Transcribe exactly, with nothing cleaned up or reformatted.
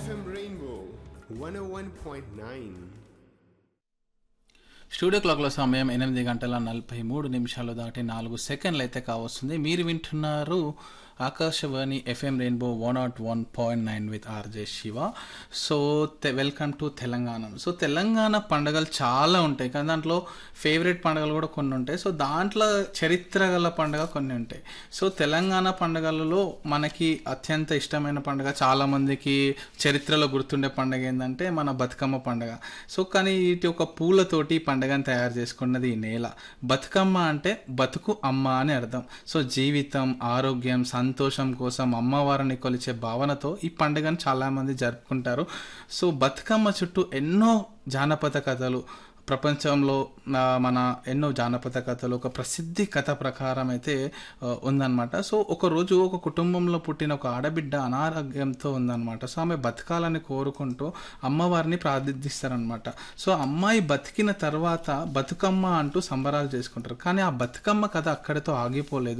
FM rainbow one ఓ one point nine. Studio క్లాక్లో సమయం ఎనిమిది గంటల నలభై మూడు నిమిషాలు దాటి నాలుగు సెకండ్లు అయితే కావస్తుంది. మీరు వింటున్నారు Akashvani FM rainbow one not one point nine with RJ Shiva. So welcome to Telangana. So Telangana పండుగలు చాలా ఉంటాయి కానీ దాంట్లో ఫేవరెట్ పండుగలు కూడా కొన్ని ఉంటాయి. సో దాంట్లో చరిత్ర గల పండుగ కొన్ని ఉంటాయి. సో తెలంగాణ పండుగలలో మనకి అత్యంత ఇష్టమైన పండుగ, చాలామందికి చరిత్రలో గుర్తుండే పండుగ ఏంటంటే మన బతుకమ్మ పండుగ. సో కానీ ఇటు ఒక పూలతోటి పండుగను తయారు చేసుకున్నది ఈ నేల. బతుకమ్మ అంటే బతుకు అమ్మ అని అర్థం. సో జీవితం, ఆరోగ్యం, సంతోషం కోసం అమ్మవారిని కొలిచే భావనతో ఈ పండుగను చాలామంది జరుపుకుంటారు. సో బతుకమ్మ చుట్టూ ఎన్నో జానపద కథలు, ప్రపంచంలో మన ఎన్నో జానపద కథలు, ఒక ప్రసిద్ధి కథ ప్రకారం అయితే ఉందన్నమాట. సో ఒకరోజు ఒక కుటుంబంలో పుట్టిన ఒక ఆడబిడ్డ అనారోగ్యంతో ఉందన్నమాట. సో ఆమె బతకాలని కోరుకుంటూ అమ్మవారిని ప్రార్థిస్తారనమాట. సో అమ్మాయి బతికిన తర్వాత బతుకమ్మ అంటూ సంబరాలు చేసుకుంటారు. కానీ ఆ బతుకమ్మ కథ అక్కడితో ఆగిపోలేదు.